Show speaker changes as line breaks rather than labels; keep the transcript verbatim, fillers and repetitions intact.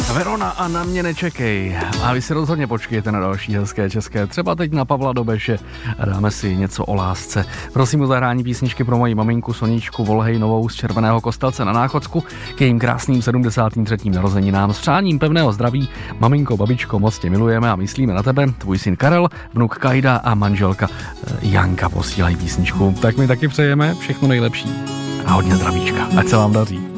Verona a Na mě nečekej. A vy si rozhodně počkejte na další hezké české. Třeba teď na Pavla Dobeše a dáme si něco o lásce. Prosím o zahrání písničky pro moji maminku Soničku Volhejnovou z Červeného Kostelce na Náchodsku k jejím krásným sedmdesátým třetím narozeninám. S přáním pevného zdraví. Maminko, babičko, moc tě milujeme a myslíme na tebe. Tvůj syn Karel, vnuk Kajda a manželka Janka posílají písničku. Tak my taky přejeme všechno nejlepší. A hodně zdravíčka. Ať se vám daří.